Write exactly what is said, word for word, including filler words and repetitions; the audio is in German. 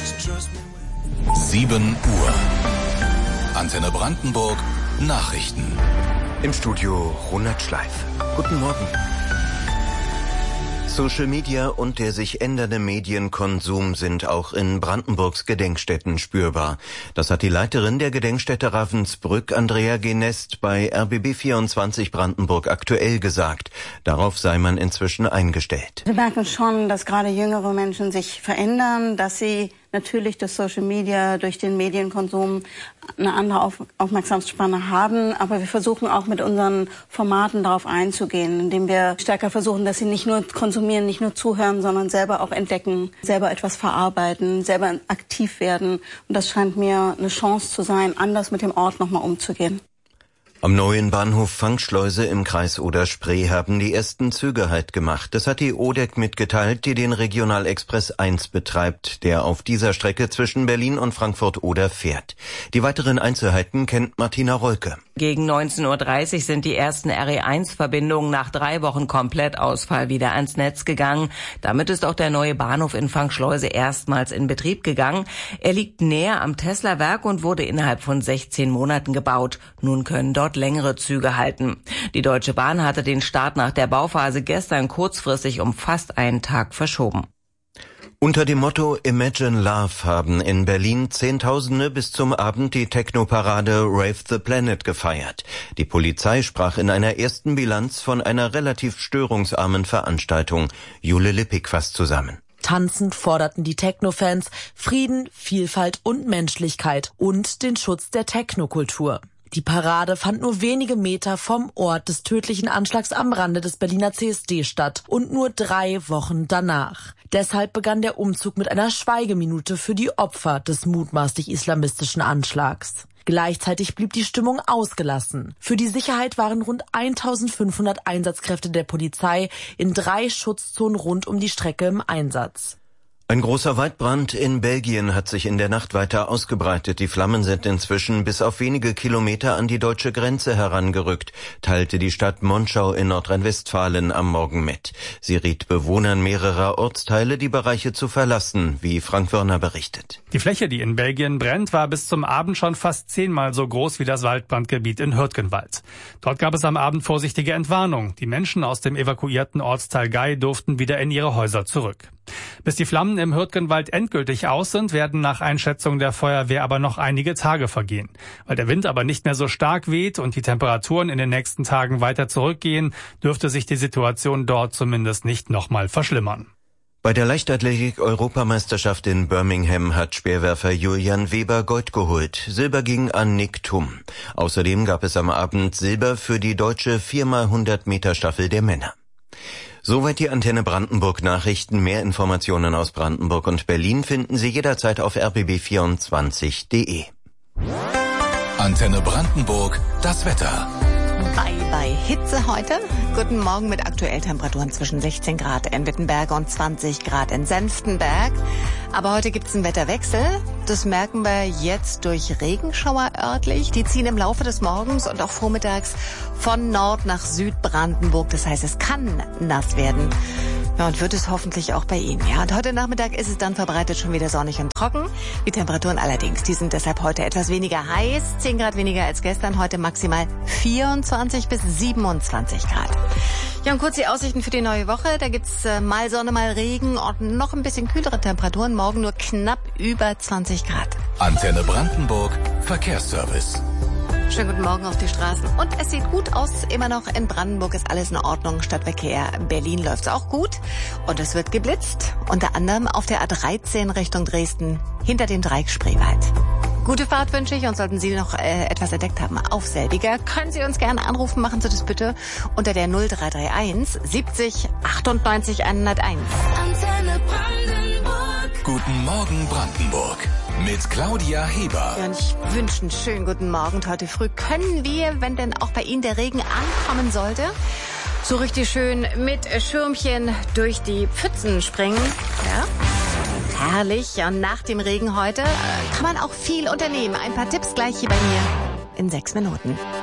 sieben Uhr. Antenne Brandenburg, Nachrichten. Im Studio Ronald Schleif. Guten Morgen. Social Media und der sich ändernde Medienkonsum sind auch in Brandenburgs Gedenkstätten spürbar. Das hat die Leiterin der Gedenkstätte Ravensbrück, Andrea Genest, bei R B B vierundzwanzig Brandenburg aktuell gesagt. Darauf sei man inzwischen eingestellt. Wir merken schon, dass gerade jüngere Menschen sich verändern, dass sie natürlich durch Social Media, durch den Medienkonsum eine andere Auf- Aufmerksamkeitsspanne haben. Aber wir versuchen auch mit unseren Formaten darauf einzugehen, indem wir stärker versuchen, dass sie nicht nur konsumieren, nicht nur zuhören, sondern selber auch entdecken, selber etwas verarbeiten, selber aktiv werden. Und das scheint mir eine Chance zu sein, anders mit dem Ort nochmal umzugehen. Am neuen Bahnhof Fangschleuse im Kreis Oder-Spree haben die ersten Züge Halt gemacht. Das hat die O D E C mitgeteilt, die den Regionalexpress eins betreibt, der auf dieser Strecke zwischen Berlin und Frankfurt-Oder fährt. Die weiteren Einzelheiten kennt Martina Rolke. Gegen neunzehn Uhr dreißig sind die ersten R E eins Verbindungen nach drei Wochen Komplettausfall wieder ans Netz gegangen. Damit ist auch der neue Bahnhof in Fangschleuse erstmals in Betrieb gegangen. Er liegt näher am Tesla-Werk und wurde innerhalb von sechzehn Monaten gebaut. Nun können dort längere Züge halten. Die Deutsche Bahn hatte den Start nach der Bauphase gestern kurzfristig um fast einen Tag verschoben. Unter dem Motto Imagine Love haben in Berlin Zehntausende bis zum Abend die Technoparade Rave the Planet gefeiert. Die Polizei sprach in einer ersten Bilanz von einer relativ störungsarmen Veranstaltung. Jule Lippig fasst zusammen. Tanzend forderten die Techno-Fans Frieden, Vielfalt und Menschlichkeit und den Schutz der Technokultur. Die Parade fand nur wenige Meter vom Ort des tödlichen Anschlags am Rande des Berliner C S D statt und nur drei Wochen danach. Deshalb begann der Umzug mit einer Schweigeminute für die Opfer des mutmaßlich islamistischen Anschlags. Gleichzeitig blieb die Stimmung ausgelassen. Für die Sicherheit waren rund eintausendfünfhundert Einsatzkräfte der Polizei in drei Schutzzonen rund um die Strecke im Einsatz. Ein großer Waldbrand in Belgien hat sich in der Nacht weiter ausgebreitet. Die Flammen sind inzwischen bis auf wenige Kilometer an die deutsche Grenze herangerückt, teilte die Stadt Monschau in Nordrhein-Westfalen am Morgen mit. Sie riet Bewohnern mehrerer Ortsteile, die Bereiche zu verlassen, wie Frank Wörner berichtet. Die Fläche, die in Belgien brennt, war bis zum Abend schon fast zehnmal so groß wie das Waldbrandgebiet in Hürtgenwald. Dort gab es am Abend vorsichtige Entwarnung. Die Menschen aus dem evakuierten Ortsteil Gei durften wieder in ihre Häuser zurück. Bis die Flammen im Hürtgenwald endgültig aus sind, werden nach Einschätzung der Feuerwehr aber noch einige Tage vergehen. Weil der Wind aber nicht mehr so stark weht und die Temperaturen in den nächsten Tagen weiter zurückgehen, dürfte sich die Situation dort zumindest nicht nochmal verschlimmern. Bei der Leichtathletik-Europameisterschaft in Birmingham hat Speerwerfer Julian Weber Gold geholt. Silber ging an Nick Thum. Außerdem gab es am Abend Silber für die deutsche vier mal hundert Meter Staffel der Männer. Soweit die Antenne Brandenburg Nachrichten. Mehr Informationen aus Brandenburg und Berlin finden Sie jederzeit auf r b b vierundzwanzig punkt d e. Antenne Brandenburg, das Wetter. Bye bye Hitze heute. Guten Morgen mit aktuell Temperaturen zwischen sechzehn Grad in Wittenberg und zwanzig Grad in Senftenberg. Aber heute gibt's einen Wetterwechsel. Das merken wir jetzt durch Regenschauer örtlich. Die ziehen im Laufe des Morgens und auch vormittags von Nord nach Südbrandenburg. Das heißt, es kann nass werden. Ja, und wird es hoffentlich auch bei Ihnen. Ja, und heute Nachmittag ist es dann verbreitet schon wieder sonnig und trocken. Die Temperaturen allerdings, die sind deshalb heute etwas weniger heiß. zehn Grad weniger als gestern. Heute maximal vierundzwanzig bis siebenundzwanzig Grad. Ja, und kurz die Aussichten für die neue Woche. Da gibt's äh, mal Sonne, mal Regen und noch ein bisschen kühlere Temperaturen. Morgen nur knapp über zwanzig Grad. Antenne Brandenburg, Verkehrsservice. Schönen guten Morgen auf die Straßen. Und es sieht gut aus. Immer noch in Brandenburg ist alles in Ordnung. Stadtverkehr Berlin läuft's auch gut. Und es wird geblitzt. Unter anderem auf der A dreizehn Richtung Dresden hinter dem Dreieck Spreewald. Gute Fahrt wünsche ich und sollten Sie noch äh, etwas entdeckt haben auf selbiger, können Sie uns gerne anrufen, machen Sie das bitte unter der null drei drei eins siebzig achtundneunzig hunderteins. Antenne Brandenburg. Guten Morgen Brandenburg mit Claudia Heber. Ja, und ich wünsche einen schönen guten Morgen. Und heute früh können wir, wenn denn auch bei Ihnen der Regen ankommen sollte, so richtig schön mit Schirmchen durch die Pfützen springen. Ja. Herrlich. Ja, und nach dem Regen heute kann man auch viel unternehmen. Ein paar Tipps gleich hier bei mir in sechs Minuten.